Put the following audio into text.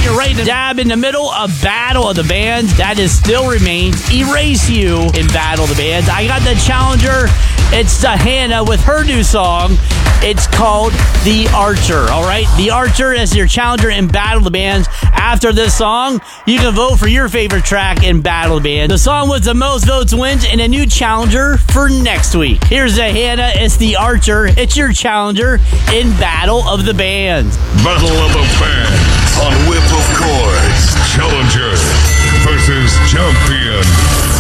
right dab in the middle of Battle of the Bands. That is still remains Erase You in Battle of the Bands. I got the challenger. It's Hannah with her new song. It's called The Archer. All right, The Archer is your challenger in Battle of the Bands. After this song, you can vote for your favorite track in Battle of the Bands. The song with the most votes wins, and a new challenger for next week. Here's the Hannah. It's The Archer. It's your challenger in Battle of the Bands. Battle of the Bands on Whip of Chords. Challenger versus champion.